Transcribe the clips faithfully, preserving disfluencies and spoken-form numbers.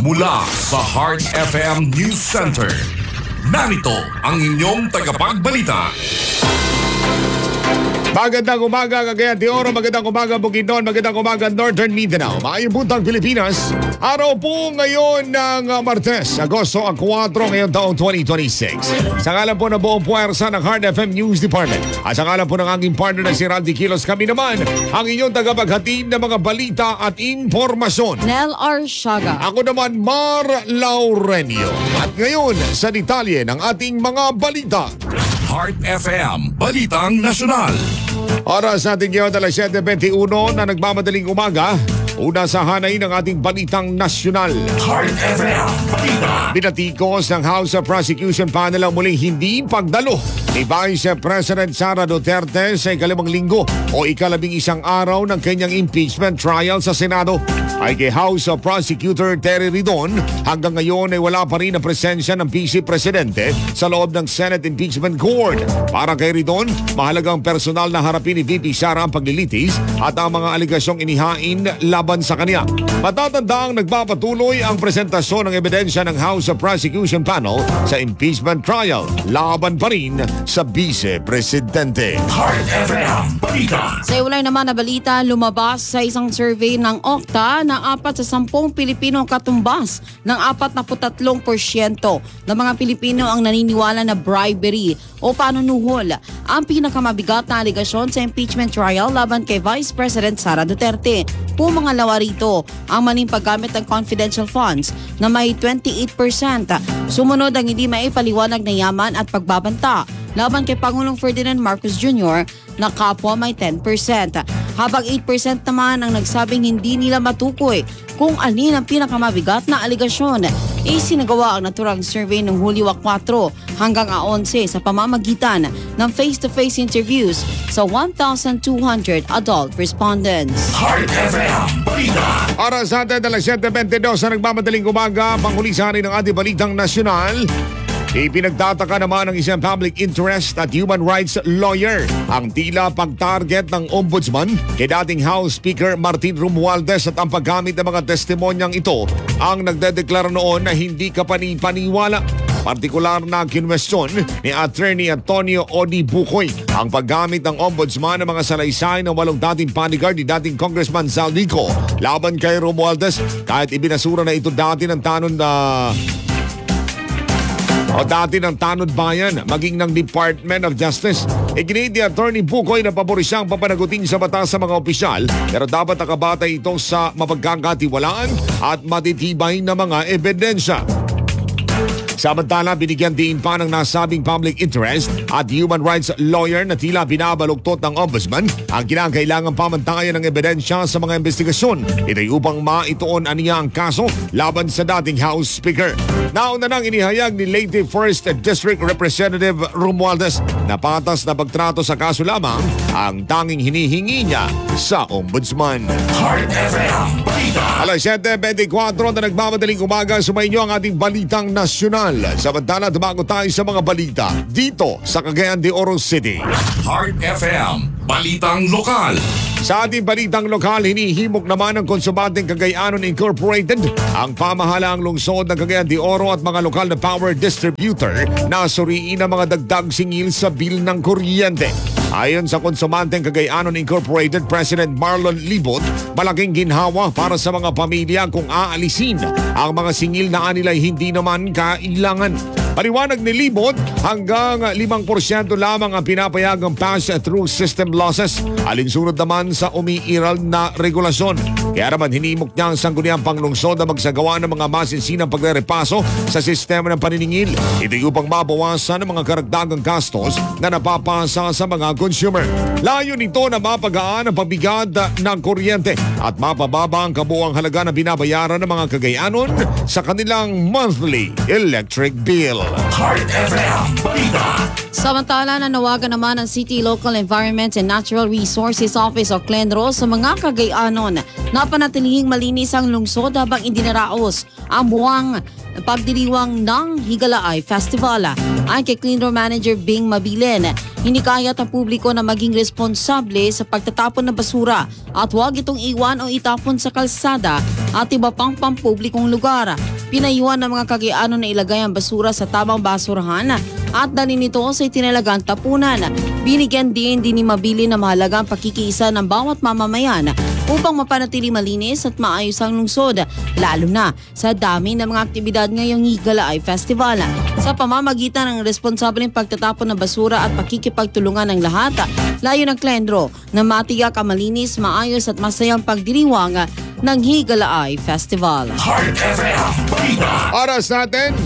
Mula sa Heart F M News Center, narito ang inyong tagapagbalita. Magandang umaga, Cagayan de Oro. Magandang umaga, Bukidnon. Magandang umaga, Northern Mindanao. Maayong buntag, Pilipinas. Araw po ngayon ng uh, Martes, Agosto ang kuwatro ngayong taong twenty twenty-six. Sa ngalan po ng buong puwersa ng Heart F M News Department at sa ngalan po ng aking partner na si Randy Kilos, kami naman ang inyong tagapaghatid ng mga balita at informasyon. Nel Arshaga. Ako naman, Mar Laurenio. At ngayon, sa detalye ng ating mga balita. Heart F M, Balitang Nasyonal. Oras natin ngayon alas siyete twenty-one na nagmamadaling umaga. Una sa hanay ng ating Balitang Nasyonal. Heart F M, Balita. Pinatikos ng House of Prosecution Panel ang muling hindi pagdalo ni Vice President Sara Duterte sa ikalimang linggo o ikalabing isang araw ng kanyang impeachment trial sa Senado. Ay kay House of Prosecutor Terry Ridon, hanggang ngayon ay wala pa rin ang presensya ng Vice Presidente sa loob ng Senate Impeachment Court. Para kay Ridon, mahalagang personal na harapin ni V P Sara ang paglilitis at ang mga aligasyong inihain laban sa kanya. Matatandaang nagpapatuloy ang presentasyon ng ebidensya ng House of Prosecution Panel sa impeachment trial laban pa rin sa Vice Presidente. Heart F M, Balita. Sa iwalay naman na balita, lumabas sa isang survey ng Okta na apat sa sampung Pilipino katumbas ng apat na tatlong porsyento ng mga Pilipino ang naniniwala na bribery o panunuhol ang pinakamabigat na aligasyon sa impeachment trial laban kay Vice President Sara Duterte. Pumangalawa rito ang maling paggamit ng confidential funds na may twenty-eight percent. Sumunod ang hindi maipaliwanag na yaman at pagbabanta laban kay Pangulong Ferdinand Marcos Junior na kapwa may ten percent. Habang eight percent naman ang nagsabing hindi nila matukoy kung alin ang pinakamabigat na aligasyon. Isinagawa ang naturang survey noong Hulyo four hanggang eleven sa pamamagitan ng face-to-face interviews sa one thousand two hundred adult respondents. Heart F M, Balita. Oras natin alas siyete twenty-two sa nagmamadaling umaga, panghulisanin ng ating Balitang Nasyonal. Ipinagtataka naman ng isang public interest at human rights lawyer ang tila pag-target ng ombudsman kay dating House Speaker Martin Romualdez at ang paggamit ng mga testimonyang ito ang nagdedeklara noon na hindi kapani-paniwala. Partikular na kinwestiyon ni Attorney Antonio Odi Bukoy ang paggamit ng ombudsman ng mga salaysay ng walong dating bodyguard ni dating Congressman Zaldico laban kay Romualdez kahit ibinasura na ito dati ng tanong na o dati ng Tanod Bayan, maging ng Department of Justice. Iginit ni Attorney Bukoy na pabor siyang papanagutin sa batas sa mga opisyal pero dapat nakabatay ito sa mapagkakatiwalaan at matitibay na mga ebidensya. Samantala, binigyan din pa ng nasabing public interest at human rights lawyer na tila binabaluktot ng ombudsman ang kinakailangang pamantayan ng ebidensya sa mga investigasyon. Ito upang maituon aniya ang kaso laban sa dating House Speaker. Nauna nang inihayag ni Leyte first District Representative Romualdez na patas na pagtrato sa kaso lamang ang tanging hinihingi niya sa ombudsman. Heart F M, Balita. alas siyete twenty-four na nagmamadaling umaga, sumainyo ang ating Balitang Nasyonal. Samantala, tumago tayo sa mga balita dito sa Cagayan de Oro City. Heart F M, Balitang Lokal. Sa ating balitang lokal, hinihimok naman ng Konsumateng Cagayanon Incorporated ang pamahalaang lungsod ng Cagayan de Oro at mga lokal na power distributor na suriin ang mga dagdag singil sa bill ng kuryente. Ayon sa Konsumateng Cagayanon Incorporated President Marlon Libot, malaking ginhawa para sa mga pamilya kung aalisin ang mga singil na anilay hindi naman kailangan. Paliwanag ni Libot, hanggang limang porsyento lamang ang pinapayagang pass-through system losses, alinsunod naman sa umiiral na regulasyon. Kaya naman hinimok niya ang sangguniang panglungsod na magsagawa ng mga masinsinang pagre-repaso sa sistema ng paniningil. Ito upang mabawasan ang mga karagdagang gastos na napapasa sa mga consumer. Layo nito na mapagaan ang pabigat ng kuryente at mapababa ang kabuuang halaga na binabayaran ng mga Cagayanon sa kanilang monthly electric bill. Heart F M, Balita. Samantala, nanawagan naman ang City Local Environment and Natural Resources Office o CLENRO sa mga Cagayanon na panatilihing malinis ang lungsod habang idinaraos ang buwang pagdiriwang ng Higalaay Festival. Ayon kay CLENRO Manager Bing Mabilin, hinikayat ang publiko na maging responsable sa pagtatapon ng basura at huwag itong iwan o itapon sa kalsada at iba pang pampublikong lugar. Pinayuhan ng mga Cagayanon na ilagay ang basura sa tamang basurahan at dalhin ito sa itinalagang tapunan. Binigyan din din ni Mabili na mahalagang pakikiisa ng bawat mamamayan upang mapanatili malinis at maayos ang lungsod, lalo na sa dami ng mga aktibidad ngayong Higalaay Festival. Sa pamamagitan ng responsableng pagtatapon ng basura at pakikipagtulungan ng lahat, layo ng Klendro na matiyak ang malinis, maayos at masayang pagdiriwang ng Higalaay Festival. Heart F M. Balita. Oras natin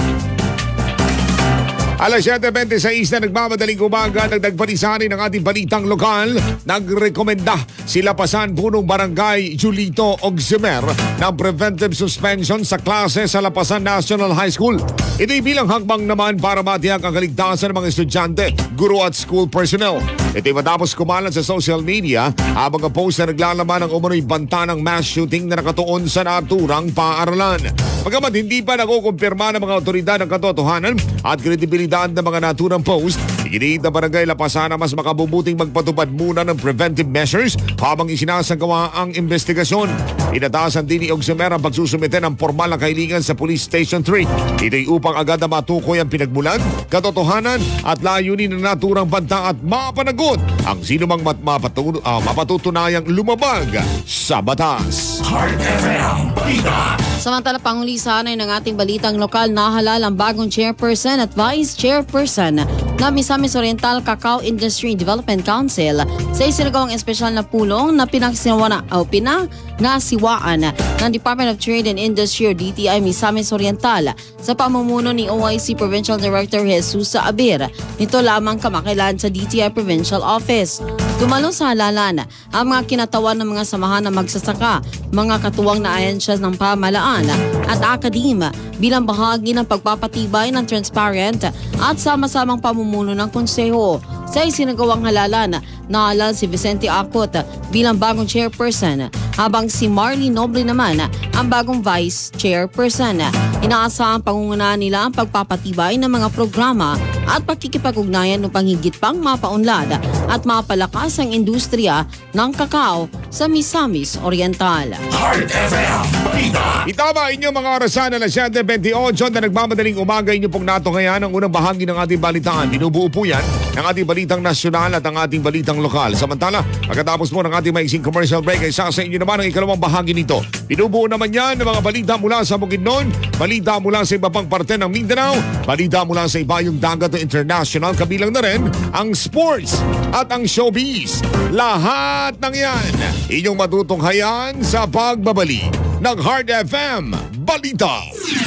alas siyete twenty-six na nagmamadaling umaga, nagdagpalisanin ng ating balitang lokal. Nagrekomenda sila Pasan Punong Barangay Julito Ogzimer ng preventive suspension sa klase sa Lapasan National High School. Ito'y bilang hakbang naman para matiyak ang kaligtasan ng mga estudyante, guro at school personnel. Ito'y matapos kumalat sa social media habang ang post na naglalaman ng umunoy banta ng mass shooting na nakatuon sa naturang paaralan. Pagkamat hindi pa nakukumpirma ng mga otoridad ng katotohanan at kredibilidad ng mga naturang post, iginiit na Barangay Lapasan na mas makabubuting magpatupad muna ng preventive measures habang isinasagawa ang investigasyon. Inatasan din ni Ogzimer ang pagsusumite ng formal na kahilingan sa Police Station three. Ito'y upang agad na matukoy ang pinagmulan, katotohanan at layunin ng naturang banta at mapanagot ang sinumang mat- mapatu- uh, mapatutunayang lumabag sa batas. Heart F M. Balita. Samantala, pangulisanay ng ating balitang lokal, nahalal ang bagong chairperson at vice chairperson na Misamis Oriental Cacao Industry Development Council sa isinagawang espesyal na pulong na pinagsiwana o pinangasiwaan ng Department of Trade and Industry o D T I Misamis Oriental sa pamumuno ni O I C Provincial Director Jesus Abir. Nito lamang kamakailan sa D T I Provincial Office. Dumalo sa halalan ang mga kinatawan ng mga samahan ng magsasaka, mga katuwang na ahensya ng pamahalaan at akadema bilang bahagi ng pagpapatibay ng transparent at sama-samang pamumuno ng konseho. Sa isinagawang halalan, nahalal si Vicente Acot bilang bagong chairperson habang si Marley Noble naman ang bagong vice chairperson. Inaasahang pangungunahan nila ang pagpapatibay ng mga programa at pakikipag-ugnayan upang higit pang mapaunlad at mapalakas ang industriya ng kakao sa Misamis Oriental. Heart F M. Balita. Itama inyong mga orasan na siyete twenty-eight na nagmamadaling umaga. Inyo pong natungayan ang unang bahagi ng ating balitaan. Binubuo po yan ng ating balitang nasyonal at ang ating balitang lokal. Samantala, pagkatapos po ng ating maiksing commercial break ay sa inyo naman ang ikalawang bahagi nito. Binubuo naman yan ng mga balita mula sa Bukidnon, balita mula sa iba pang parte ng Mindanao, balita mula sa iba yung dagat ng international, kabilang na rin ang sports at ang showbiz. Lahat ng yan inyong matutunghayan sa pagbabalik ng Heart F M Balita.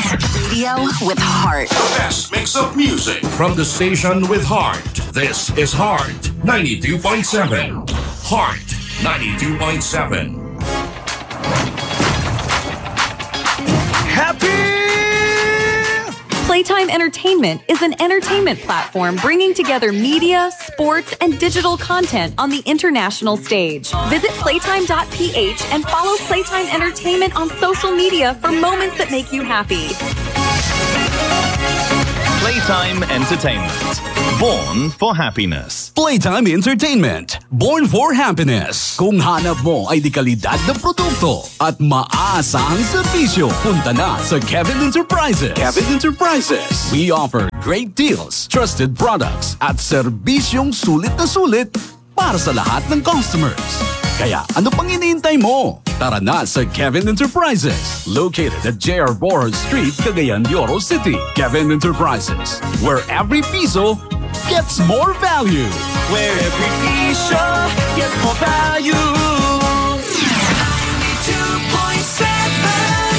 Radio with heart. The best mix of music from the station with heart. This is Heart ninety-two point seven. Heart ninety-two point seven. Playtime Entertainment is an entertainment platform bringing together media, sports, and digital content on the international stage. Visit playtime dot p h and follow Playtime Entertainment on social media for moments that make you happy. Playtime Entertainment. Born for happiness. Playtime Entertainment. Born for happiness. Kung hanap mo ay di kalidad na produkto at maaasahang serbisyo, punta na sa Kevin Enterprises. Kevin Enterprises. We offer great deals, trusted products, at serbisyong sulit na sulit para sa lahat ng customers. Kaya ano pang iniintay mo? Tara na sa Kevin Enterprises, located at J R Boros Street, Cagayan de Oro City. Kevin Enterprises, where every piso gets more value. Where every piso gets more value. ninety-two point seven.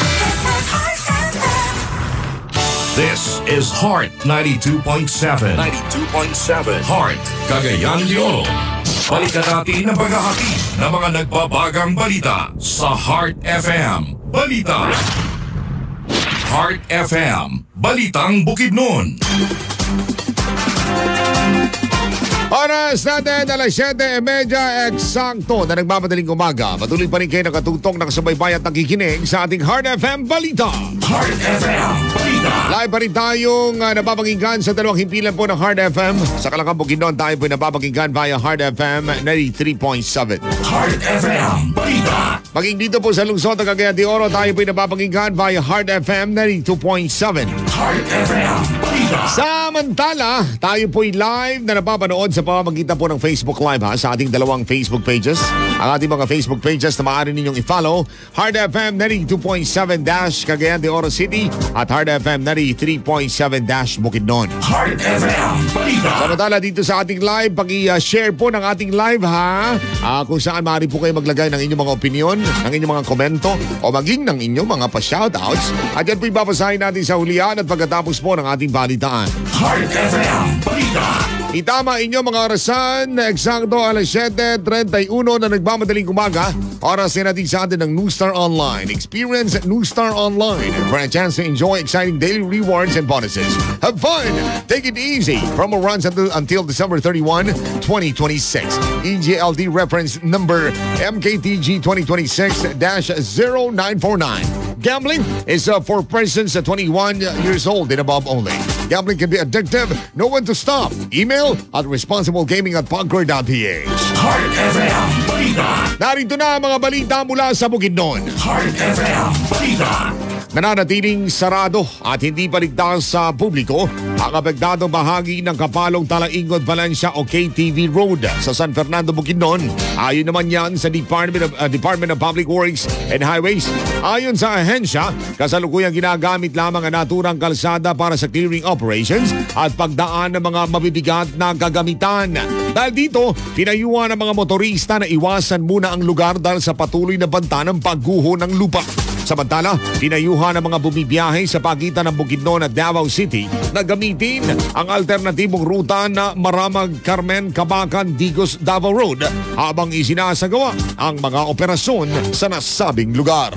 This is Heart ninety-two point seven. ninety-two point seven. Heart, Cagayan de Oro. Balikan natin ang paghahati ng mga nagbabagang balita sa Heart F M Balita. Heart F M Balitang Bukidnon. Oras natin, alas siyete trenta eksakto na nagmamadaling umaga. Patuloy pa rin kayo nakatutong, nakasabay at nakikinig sa ating Heart F M Balita. Heart F M Balita. Live pa rin tayong uh, napapakinggan sa dalawang himpilan po ng Hard F M. Sa Kalakang Bukidnon, tayo po napapakinggan via Hard F M ninety-three point seven. Hard F M Balita. Maging dito po sa lungsod ng Cagayan de Oro, tayo po napapakinggan via Hard F M ninety-two point seven. Hard F M Balita. Samantala, tayo po'y live na napapanood sa pamamagitan po ng Facebook Live ha, sa ating dalawang Facebook pages. Ang ating mga Facebook pages na maaari ninyong i-follow, Hard F M ninety-two point seven dash Cagayan de Oro City at Hard F M ninety-three point seven dash Bukidnon. Hard F M Balita. Samantala dito sa ating live, pag-i-share po ng ating live ha, uh, kung saan maaari po kayo maglagay ng inyong mga opinion, ng inyong mga komento o maging ng inyong mga pa-shoutouts. At yan po ibabasahin natin sa hulihan at pagkatapos po ng ating balitaan. Hard F M Balita. Itama inyong mga orasan na eksakto alas siyete trenta-uno na nagmamadaling umaga. Oras na natin sa atin ng New Star Online. Experience New Star Online for a chance to enjoy exciting daily rewards and bonuses. Have fun! Take it easy! Promo runs until, until December thirty-first, twenty twenty-six. E J L D reference number M K T G twenty twenty-six dash zero nine four nine. Gambling is uh, for persons at twenty-one years old and above only. Gambling can be addictive. Know when to stop. Email at responsiblegaming at pagcor dot p h. Hard F M Balita. Narito na ang mga balita mula sa Bukidnon. Hard F M Balita. Nananatiling sarado at hindi paligtas sa publiko ang apektadong bahagi ng Kapalong Talaingod Valencia o K T V Road sa San Fernando, Bukidnon. Ayon naman yan sa Department of, uh, Department of Public Works and Highways. Ayon sa ahensya, kasalukuyang ginagamit lamang ang naturang kalsada para sa clearing operations at pagdaan ng mga mabibigat na gagamitan. Dahil dito, pinayuhan ng mga motorista na iwasan muna ang lugar dahil sa patuloy na banta ng pagguho ng lupa. Samantala, pinayuhan ng mga bumibiyahe sa pagitan ng Bukidnon at Davao City na gamitin ang alternatibong ruta na Maramag, Carmen, Cabacan, Digos, Davao Road habang isinasagawa ang mga operasyon sa nasabing lugar.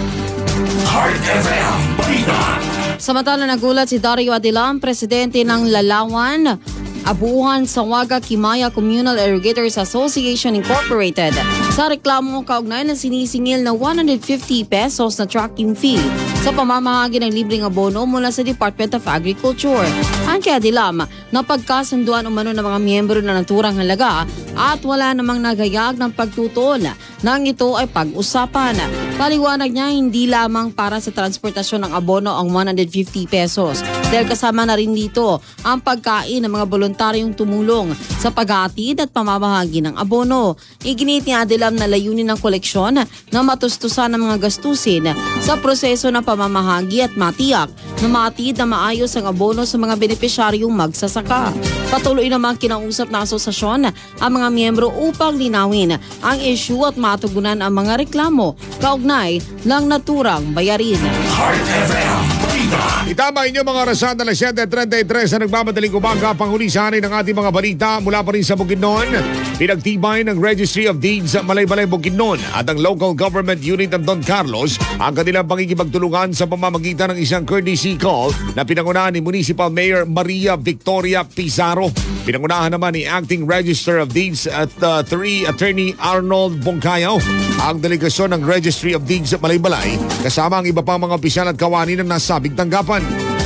Hard F M Balita. Samantala nagulat si Dario Adilam, presidente ng Lalawan, Abuhan Sawaga Kimaya Communal Irrigators Association Incorporated sa reklamo kaugnay na sinisingil na one hundred fifty pesos na tracking fee sa pamamahagi ng libreng abono mula sa Department of Agriculture. Ang kay Adilam, napagkasunduan umano ng mga miyembro na naturang halaga at wala namang nagayag ng pagtutol nang ito ay pag-usapan. Paliwanag niya hindi lamang para sa transportasyon ng abono ang one hundred fifty pesos dahil kasama na rin dito ang pagkain ng mga voluntaryong tumulong sa paghatid at pamamahagi ng abono. Iginit ni Adilam na layunin ng koleksyon na matustusan ng mga gastusin sa proseso ng pamamahagi at matiyak na matid na maayos ang abono sa mga benepisyaryong magsasaka. Patuloy naman kinausap na asosasyon ang mga miyembro upang linawin ang issue at matugunan ang mga reklamo kaugnay ng naturang bayarin. Hard F M Balita. Itama inyo mga orasan alas siyete trenta-tres na nagmamadaling umaga, panghuli sa anin ng ating mga balita mula pa rin sa Bukidnon. Pinagtibay ng Registry of Deeds Malaybalay Bukidnon at ang Local Government Unit ng Don Carlos ang kanilang pangikipagtulungan sa pamamagitan ng isang courtesy call na pinangunahan ni Municipal Mayor Maria Victoria Pizarro. Pinangunahan naman ni Acting Register of Deeds at uh, three Attorney Arnold Bongcayo ang delegasyon ng Registry of Deeds Malaybalay kasama ang iba pang mga opisyal at kawani ng nasabing tanggapan.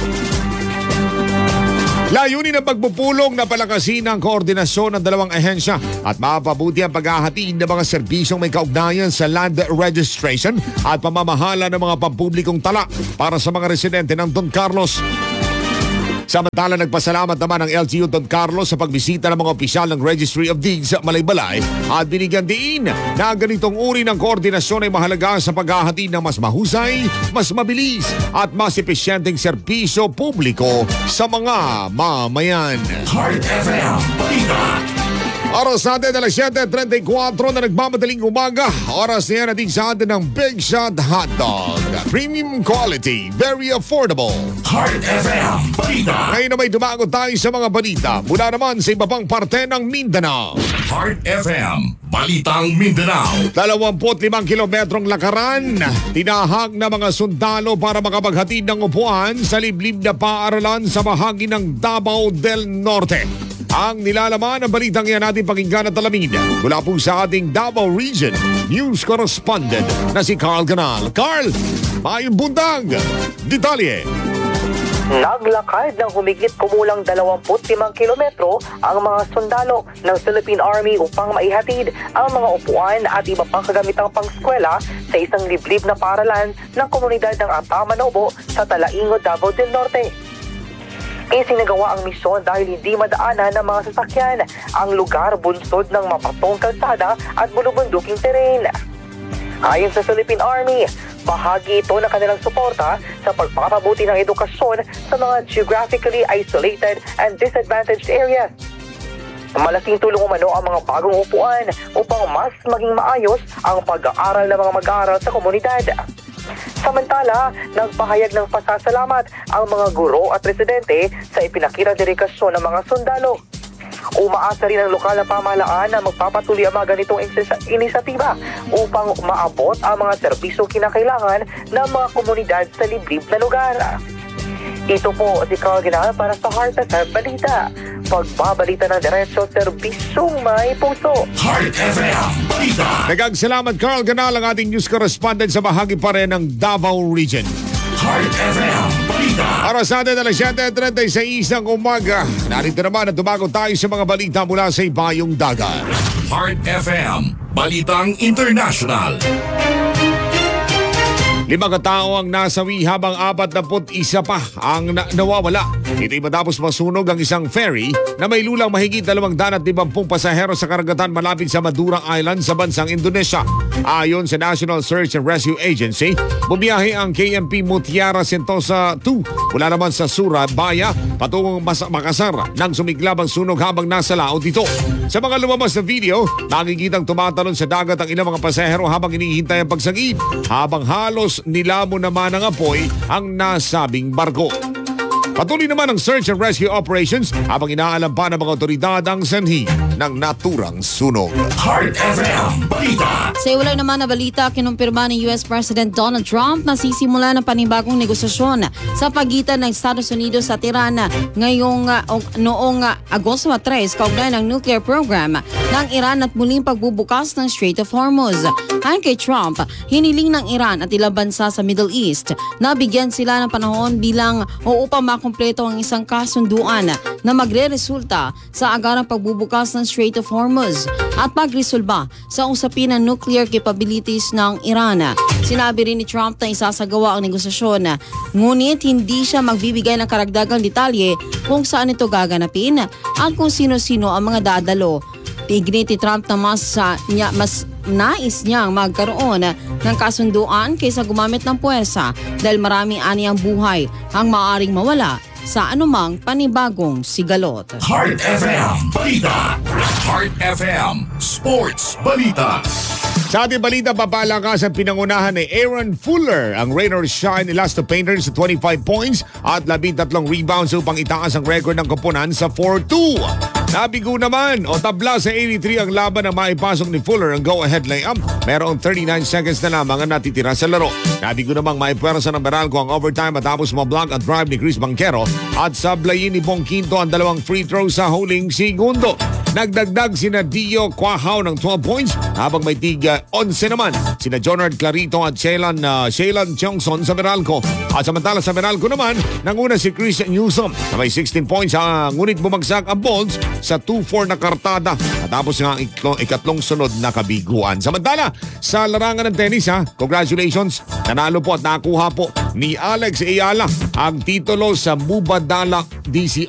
Layunin ng pagpupulong na palakasin ang koordinasyon ng dalawang ahensya at mapabuti ang paghahatid ng mga serbisyong may kaugnayan sa land registration at pamamahala ng mga pampublikong tala para sa mga residente ng Don Carlos. Samantala, nagpasalamat naman ang L G U Don Carlos sa pagbisita ng mga opisyal ng Registry of Deeds Malaybalay at binigyan diin na ganitong uri ng koordinasyon ay mahalaga sa paghahatid ng mas mahusay, mas mabilis at mas epesyenteng serbisyo publiko sa mga mamayan. Hard F M Balita. Oras natin alas siyete trenta-kuatro na nagmamadaling umaga. Oras niya natin sa atin ng Big Shot Hotdog. Premium quality, very affordable. Hard F M Balita. Ngayon na may dumago tayo sa mga balita mula naman sa iba pang parte ng Mindanao. Hard F M Balitang Mindanao. dalawampu't limang kilometrong lakaran, tinahak na mga sundalo para makapaghatid ng upuan sa liblib na paaralan sa bahagi ng Davao del Norte. Ang nilalaman ng balitang yan natin pakinggan at alamin mula po sa ating Davao Region News Correspondent na si Carl Canal. Carl, mayong buntag! Detalye! Naglakad ng humigit kumulang dalawampu't limang kilometro ang mga sundalo ng Philippine Army upang maihatid ang mga upuan at iba pang kagamitang pangskwela sa isang liblib na paaralan ng komunidad ng Atamanobo sa Talaingod, Davao del Norte. Isinagawa ang misyon dahil hindi madaanan ng mga sasakyan ang lugar bunsod ng mapatong kalsada at bulubunduking terrain. Ayon sa Philippine Army, bahagi ito ng kanilang suporta sa pagpapabuti ng edukasyon sa mga geographically isolated and disadvantaged areas. Malaking tulong umano ang mga bagong upuan upang mas maging maayos ang pag-aaral ng mga mag-aaral sa komunidad. Samantala, nagpahayag ng pasasalamat ang mga guro at residente sa ipinakirang dedikasyon ng mga sundalo. Umaasa rin ang lokal na pamahalaan na magpapatuloy ang mga ganitong inisyatiba upang maabot ang mga serbisyong kinakailangan ng mga komunidad sa liblib na lugar. Ito po si Carl Ginal para sa Heart F M Balita. Pagbabalita ng diretsyo, serbisyong may puso. Heart F M Balita. Nagagalamat Carl Ganal, ang ating news correspondent sa bahagi pa rin ng Davao Region. Heart F M Balita. Para sa atin, alas siyete trentaseis ng umaga. Narito naman at tumago tayo sa mga balita mula sa ibayong dagat. Heart F M Balitang International. Limang katao ang nasawi habang apat na put isa pa ang na- nawawala. Ito'y matapos masunog ang isang ferry na may lulang mahigit dalawang daan at limampung pasahero sa karagatan malapit sa Madura Island sa bansang Indonesia. Ayon sa National Search and Rescue Agency, bumiyahe ang K M P Mutiara Sentosa two mula naman sa Surabaya patungong Mas- Makassar nang sumiglab ang sunog habang nasa laot ito. Sa mga lumabas na video, nakikitang tumatalon sa dagat ang ilang mga pasahero habang hinihintay ang pagsagip, habang halos nilamon naman ng apoy ang nasabing barko. Patuloy naman ang search and rescue operations habang inaalam pa ng mga otoridad ang sanhi ng naturang sunog. Heart F M Balita. Sa iwalay naman na balita, kinumpirma ni U S President Donald Trump na sisimula ng panibagong negosasyon sa pagitan ng Estados Unidos at Iran ngayong uh, noong uh, Agosto tres kaugnay ng nuclear program ng Iran at muling pagbubukas ng Strait of Hormuz. Ayon kay Trump, hiniling ng Iran at ilang bansa sa Middle East na bigyan sila ng panahon bilang o upang makumpleto ang isang kasunduan na magre-resulta sa agarang pagbubukas ng Strait of Hormuz at pagresolba sa usapin ng nuclear capabilities ng Iran. Sinabi rin ni Trump na isasagawa ang negosasyon, ngunit hindi siya magbibigay ng karagdagang detalye kung saan ito gaganapin at kung sino-sino ang mga dadalo. Iginit ni Trump na mas, uh, niya, mas nais niyang magkaroon ng kasunduan kaysa gumamit ng puwersa dahil maraming ani ang buhay ang maaaring mawala sa anumang panibagong sigalot. Heart F M Balita. Heart F M Sports Balita. Sa ating balita, papalakas ang pinangunahan ni Aaron Fuller ang rain or shine Elasto Painters sa twenty-five points at labintatlong rebounds upang itaas ang record ng koponan sa four two. Nabigo naman o tabla sa eighty-three ang laban na maipasok ni Fuller ang go-ahead layup. Merong thirty-nine seconds na lamang ang natitira sa laro. Nabigo namang maipwersa ng Meralco ang overtime matapos mablock at drive ni Chris Banquero at sablayin ni Bong Quinto ang dalawang free throw sa huling segundo. Nagdagdag sina Dio Quahao ng twelve points habang may tiga eleven naman sina Jonard Clarito at Shailan, uh, Shailan Chongson sa Meralco. At samantala sa Meralco naman, nanguna si Chris Newsom na may sixteen points, uh, ngunit bumagsak ang Bulls sa two four na kartada matapos nga ang iklong, ikatlong sunod na kabiguan. Samantala, sa larangan ng tennis, ha, congratulations, nanalo po at nakuha po ni Alex Ayala ang titulo sa Mubadala D C